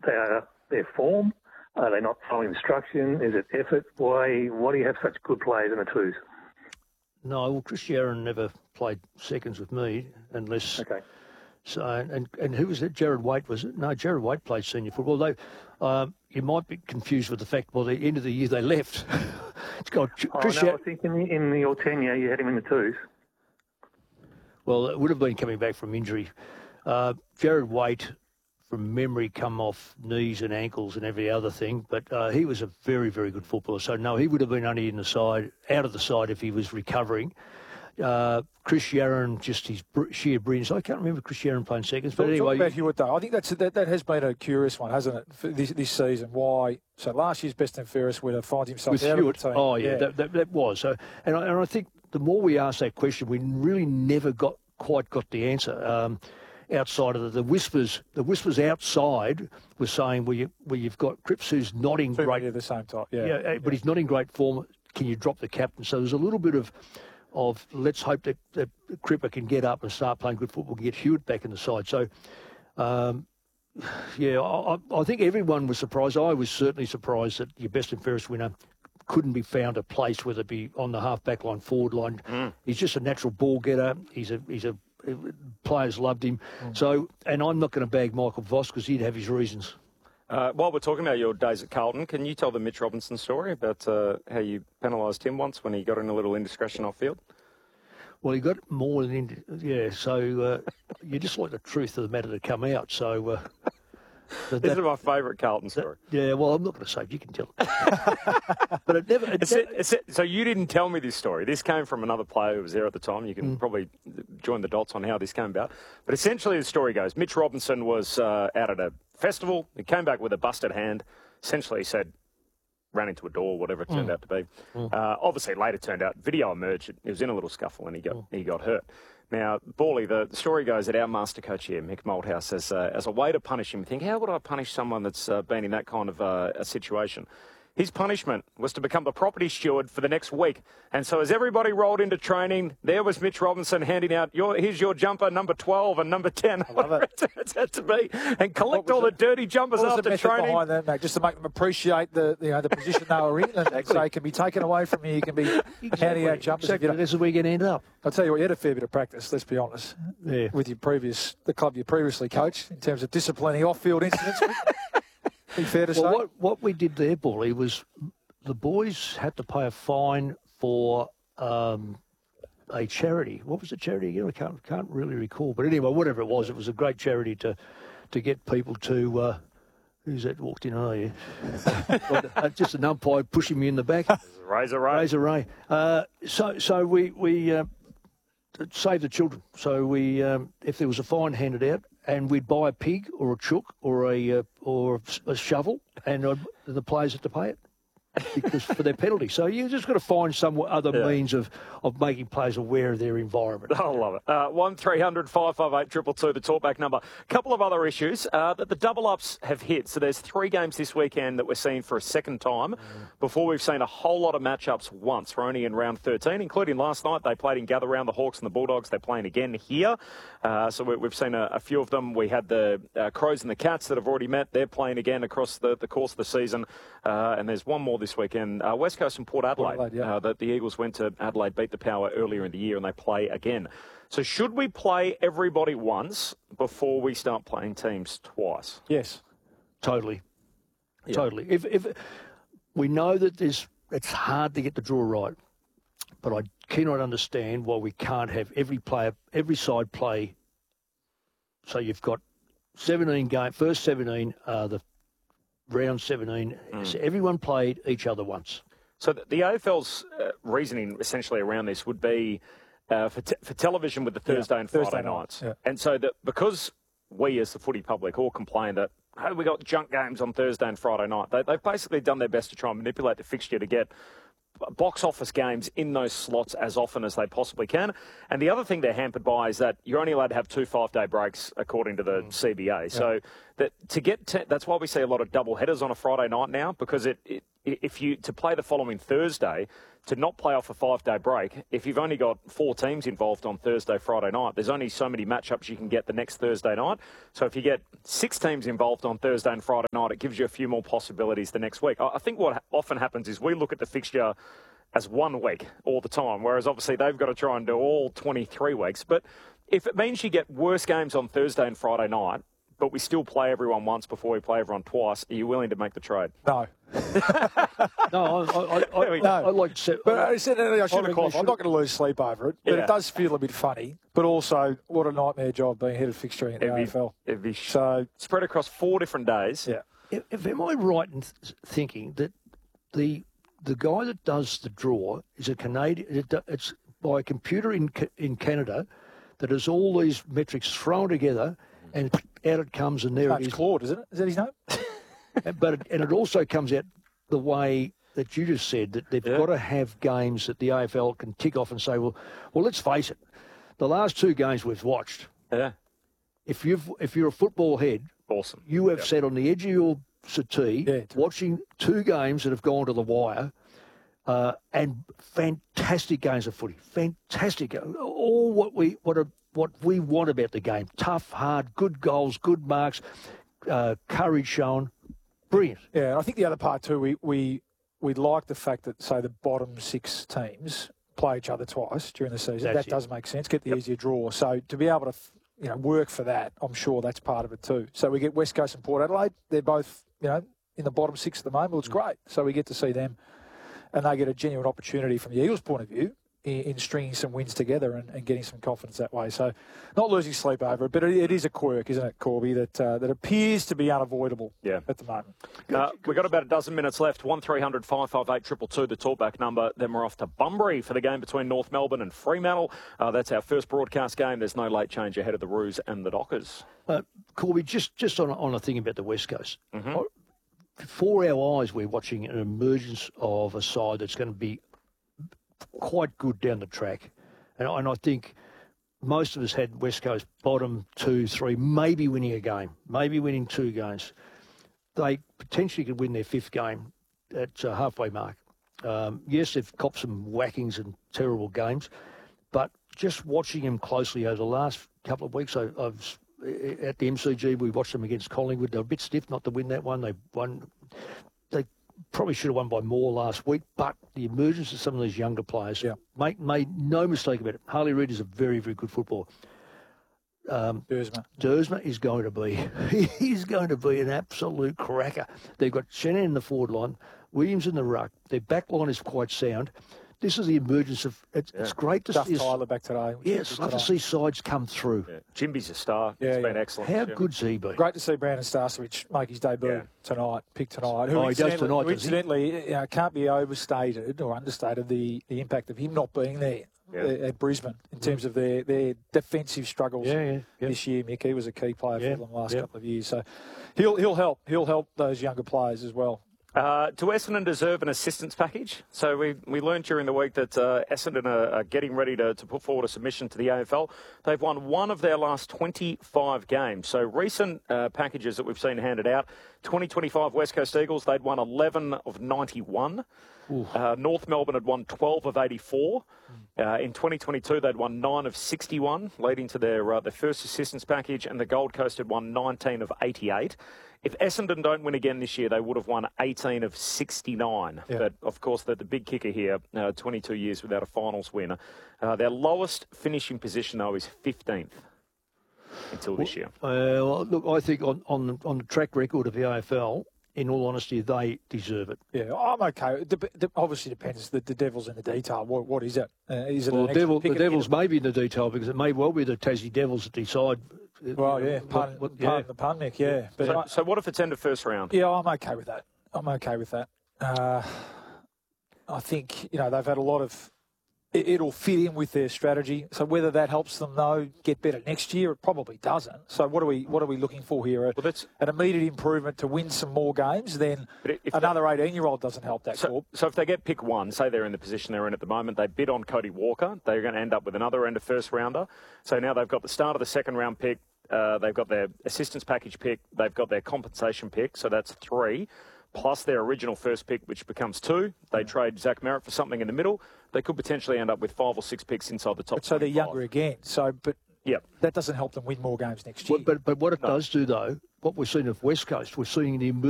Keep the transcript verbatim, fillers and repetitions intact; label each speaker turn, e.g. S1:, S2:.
S1: their, their form? Are they not following instruction? Is it effort? Why Why do you have such good players in the twos?
S2: No, well, Chris Yaron never played seconds with me unless...
S1: Okay.
S2: So, and and who was it? Jared Waite, was it? No, Jared Waite played senior football. They, um, you might be confused with the fact, well, the end of the year they left. It's got Chris
S1: oh, no,
S2: Yar-
S1: I think in, the, in your tenure you had him in the twos.
S2: Well, it would have been coming back from injury. Uh, Jared Waite, from memory, come off knees and ankles and every other thing, but uh, he was a very, very good footballer. So, no, he would have been only in the side, out of the side if he was recovering. Uh, Chris Yaron, just his br- sheer brilliance. I can't remember Chris Yaron playing seconds, but
S3: Talk,
S2: anyway.
S3: talk about Hewitt, though. I think that's that, that has been a curious one, hasn't it, for this, this season? Why? So last year's best and fairest winner finds himself
S2: with
S3: out
S2: Hewitt.
S3: of the team.
S2: Oh, yeah,
S3: yeah.
S2: That, that, that was. So, and I, and I think the more we asked that question, we really never got quite got the answer. Um, outside of the, the whispers, the whispers outside were saying, well, you, well you've got Cripps who's not in
S3: Two
S2: great...
S3: at the same time, yeah.
S2: Yeah, yeah, but he's not in great form. Can you drop the captain? So there's a little bit of... of let's hope that, that Cripper can get up and start playing good football, get Hewitt back in the side. So, um, yeah, I, I think everyone was surprised. I was certainly surprised that your best and fairest winner couldn't be found a place, whether it be on the half-back line, forward line. Mm. He's just a natural ball getter. He's a he's a players loved him. Mm. So, and I'm not going to bag Michael Voss because he'd have his reasons.
S4: Uh, while we're talking about your days at Carlton, can you tell the Mitch Robinson story about uh, how you penalised him once when he got in a little indiscretion off field?
S2: Well, he got more than, in, yeah, so uh, you just like the truth of the matter to come out. So, uh,
S4: that, this is my favourite Carlton story.
S2: That, yeah, well, I'm not going to say it. You can tell it. But it never... It
S4: it's
S2: never
S4: it, it's it. So you didn't tell me this story. This came from another player who was there at the time. You can mm. probably join the dots on how this came about. But essentially the story goes, Mitch Robinson was uh, out at a festival. He came back with a busted hand. Essentially he said, ran into a door, whatever it turned mm. out to be. Mm. Uh, obviously, later turned out, video emerged. He was in a little scuffle and he got mm. he got hurt. Now, Bawley, the, the story goes that our master coach here, Mick Malthouse, as, uh, as a way to punish him, you think, how would I punish someone that's uh, been in that kind of uh, a situation? His punishment was to become the property steward for the next week. And so as everybody rolled into training, there was Mitch Robinson handing out, your, here's your jumper, number twelve and number ten.
S3: I love it.
S4: It had to be. And collect all the, the dirty jumpers
S3: what was
S4: after
S3: the method
S4: training.
S3: behind that, mate? Just to make them appreciate the you know the position they were in and exactly. say, it can be taken away from you, you can be exactly. handing out jumpers.
S2: Exactly. This is where you're going to end up.
S3: I'll tell you what, you had a fair bit of practice, let's be honest,
S2: yeah.
S3: with your previous, the club you previously coached in terms of disciplining off-field incidents. Be fair to
S2: well,
S3: say.
S2: What, what we did there, Bawley, was... the boys had to pay a fine for um, a charity. What was the charity again? I can't can't really recall. But anyway, whatever it was, it was a great charity to to get people to. Uh, who's that walked in? Oh, yeah. Just an umpire pushing me in the back.
S4: Razor Ray.
S2: Razor Ray. Uh, so so we we uh, saved the children. So we um, if there was a fine handed out, and we'd buy a pig or a chook or a uh, or a shovel, and uh, the players had to pay it. Because for their penalty. So you just got to find some other yeah. means of, of making players aware of their environment.
S4: I love it. Uh, one three hundred five five eight two two two, the talkback number. A couple of other issues uh, that the double-ups have hit. So there's three games this weekend that we're seeing for a second time mm. before we've seen a whole lot of matchups once. We're only in round thirteen, including last night. They played in Gather Round, the Hawks and the Bulldogs. They're playing again here. Uh, so we, we've seen a, a few of them. We had the uh, Crows and the Cats that have already met. They're playing again across the, the course of the season. Uh, and there's one more this weekend. Uh, West Coast and Port Adelaide. Port Adelaide yeah. uh, the, the Eagles went to Adelaide, beat the Power earlier in the year, and they play again. So should we play everybody once before we start playing teams twice?
S3: Yes.
S2: Totally.
S4: Yeah.
S2: Totally. If if we know that there's, it's hard to get the draw right, but I cannot understand why we can't have every player, every side play. So you've got seventeen game, first seventeen, uh, the round seventeen, mm. so everyone played each other once.
S4: So the, the A F L's uh, reasoning essentially around this would be uh, for, te- for television with the Thursday yeah, and Friday
S3: Thursday
S4: nights.
S3: Yeah.
S4: And so that because we as the footy public all complain that, hey, we got junk games on Thursday and Friday night, they, they've basically done their best to try and manipulate the fixture to get box office games in those slots as often as they possibly can. And the other thing they're hampered by is that you're only allowed to have two five-day breaks according to the mm. C B A. Yeah. So that to get to, that's why we see a lot of double headers on a Friday night now, because it, it if you to play the following Thursday, to not play off a five-day break, if you've only got four teams involved on Thursday, Friday night, there's only so many matchups you can get the next Thursday night. So if you get six teams involved on Thursday and Friday night, it gives you a few more possibilities the next week. I think what often happens is we look at the fixture as one week all the time, whereas obviously they've got to try and do all twenty-three weeks. But if it means you get worse games on Thursday and Friday night, but we still play everyone once before we play everyone twice, are you willing to make the trade?
S3: No.
S2: no, I, I, I,
S3: no.
S2: I like to say...
S3: But I, said, I should have called. I'm not going to lose sleep over it, but
S4: yeah.
S3: it does feel a bit funny. But also, what a nightmare job being head of fixturing in the
S4: it'd
S3: A F L.
S4: Be, it'd be so spread across four different days.
S3: Yeah.
S2: If, if, am I right in th- thinking that the the guy that does the draw is a Canadian... It, it's by a computer in in Canada that has all these metrics thrown together and out it comes and there
S3: No,
S2: it
S3: it's
S2: is.
S3: Claude, isn't it? Is that his name?
S2: But it, and it also comes out the way that you just said, that they've
S4: yeah.
S2: got to have games that the A F L can tick off and say, well, well, let's face it, the last two games we've watched,
S4: Yeah.
S2: if you've if you're a football head,
S4: Awesome.
S2: you have
S4: yep.
S2: sat on the edge of your settee
S3: Yeah,
S2: watching two games that have gone to the wire, uh, and fantastic games of footy, fantastic, all what we what a, what we want about the game, tough, hard, good goals, good marks, uh, courage shown, brilliant.
S3: Yeah, and I think the other part too, we we we like the fact that, say, the bottom six teams play each other twice during the season.
S2: That's
S3: that
S2: it.
S3: does make sense. Get the
S4: Yep.
S3: easier draw. So to be able to, you know, work for that, I'm sure that's part of it too. So we get West Coast and Port Adelaide. They're both, you know, in the bottom six at the moment. Well, it's great. So we get to see them, and they get a genuine opportunity from the Eagles' point of view in, in stringing some wins together and, and getting some confidence that way. So not losing sleep over it, but it, it is a quirk, isn't it, Corby, that uh, that appears to be unavoidable
S4: Yeah.
S3: at the moment.
S4: Uh, we've got about a dozen minutes left. one three hundred five five eight two two two, the talkback number. Then we're off to Bunbury for the game between North Melbourne and Fremantle. Uh, that's our first broadcast game. There's no late change ahead of the Roos and the Dockers.
S2: Uh, Corby, just just on on a thing about the West Coast.
S4: Mm-hmm.
S2: For our eyes, we're watching an emergence of a side that's going to be quite good down the track. And, and I think most of us had West Coast bottom two, three, maybe winning a game, maybe winning two games. They potentially could win their fifth game at uh, halfway mark. Um, yes, they've copped some whackings and terrible games, but just watching them closely over the last couple of weeks, I, I've at the M C G, we watched them against Collingwood. They were a bit stiff not to win that one. They won. They probably should have won by more last week, but the emergence of some of these younger players,
S3: Yeah.
S2: make made no mistake about it. Harley Reid is a very, very good footballer. Um,
S3: Dersma.
S2: Dersma is going to be, he's going to be an absolute cracker. They've got Shannon in the forward line, Williams in the ruck. Their back line is quite sound. This is the emergence of, it's,
S4: Yeah.
S2: it's great to
S3: Duff
S2: see.
S3: Tyler back today.
S2: Yeah, it's love to see sides come through.
S4: Yeah. Jimby's a star.
S3: Yeah,
S4: He's been
S3: yeah.
S4: excellent.
S2: How
S4: this year.
S2: good's he been?
S3: Great to see Brandon Starcevich make his debut
S4: Yeah.
S3: tonight, pick tonight. Who
S2: Oh, he does
S3: incidentally-
S2: tonight,
S3: who
S2: does he?
S3: incidentally, you know, can't be overstated or understated the, the impact of him not being there
S4: Yeah.
S3: uh, at Brisbane in terms of their, their defensive struggles
S2: Yeah, yeah, yeah.
S3: this year. Mick, he was a key player
S2: Yeah,
S3: for them the last
S2: yeah.
S3: couple of years, so he'll he'll help. He'll help those younger players as well.
S4: Uh, do Essendon deserve an assistance package? So we we learned during the week that uh, Essendon are, are getting ready to, to put forward a submission to the A F L. They've won one of their last twenty-five games. So recent uh, packages that we've seen handed out, twenty twenty-five West Coast Eagles, they'd won eleven of ninety-one. Uh, North Melbourne had won twelve of eighty-four. Uh, in twenty twenty-two, they'd won nine of sixty-one, leading to their uh, their first assistance package, and the Gold Coast had won nineteen of eighty-eight. If Essendon don't win again this year, they would have won eighteen of sixty-nine.
S3: Yeah.
S4: But, of course, the, the big kicker here, uh, twenty-two years without a finals winner. Uh, their lowest finishing position, though, is fifteenth until this year.
S2: Uh, well, look, I think on, on, on the track record of the A F L, in all honesty, they deserve it.
S3: Yeah, I'm okay. It dep- dep- obviously depends. The, the devil's in the detail. What what is it? Uh, is it
S2: Well,
S3: an
S2: the,
S3: extra
S2: devil,
S3: pick
S2: the
S3: at
S2: Devils
S3: end
S2: may be in the detail because it may well be the Tassie Devils that decide. uh,
S3: of- Well, yeah,
S2: what-
S3: pardon,
S2: what-
S3: pardon
S2: yeah.
S3: the pun, Mick. Yeah, but
S4: So,
S3: I-
S4: so what if it's end of first round?
S3: yeah, I'm okay with that. I'm okay with that. Uh, I think you know they've had a lot of. It, it'll fit in with their strategy. So whether that helps them though get better next year, it probably doesn't. So what are we what are we looking for here?
S4: Well, that's,
S3: An immediate improvement to win some more games. Then
S4: but if
S3: another eighteen-year-old doesn't help that.
S4: So,
S3: Corp.
S4: so if they get pick one, say they're in the position they're in at the moment, they bid on Cody Walker, they're going to end up with another end of first rounder. So now they've got the start of the second round pick, uh, they've got their assistance package pick, they've got their compensation pick, so that's three. plus their original first pick, which becomes two. They trade Zach Merritt for something in the middle. They could potentially end up with five or six picks inside the top.
S3: But so they're
S4: twenty-five.
S3: younger again. So, but
S4: Yep.
S3: that doesn't help them win more games next year.
S2: But but, but what it
S4: No.
S2: does do though, what we're seeing of West Coast, we're seeing the emergence